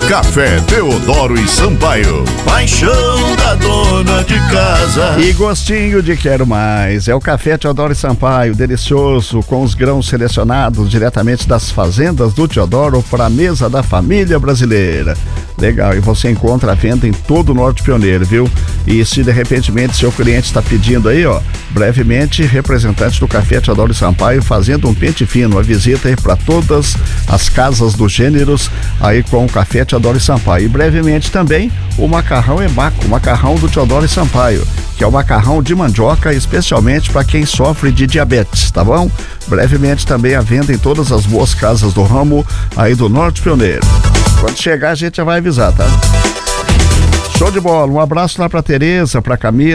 Café Teodoro e Sampaio, paixão da dona de casa. E gostinho de quero mais. É o Café Teodoro e Sampaio, delicioso, com os grãos selecionados diretamente das fazendas do Teodoro para a mesa da família brasileira. Legal, e você encontra a venda em todo o Norte Pioneiro, viu? E se de repente seu cliente está pedindo aí, ó, brevemente, representante do Café Teodoro e Sampaio fazendo um pente fino, uma visita aí para todas as casas dos gêneros aí com o Café Teodoro e Sampaio. E brevemente também o macarrão Ebaco, o macarrão do Teodoro e Sampaio, que é o macarrão de mandioca especialmente para quem sofre de diabetes, tá bom? Brevemente também a venda em todas as boas casas do ramo aí do Norte Pioneiro. Quando chegar a gente já vai avisar, tá? Show de bola, um abraço lá pra Tereza, pra Camila.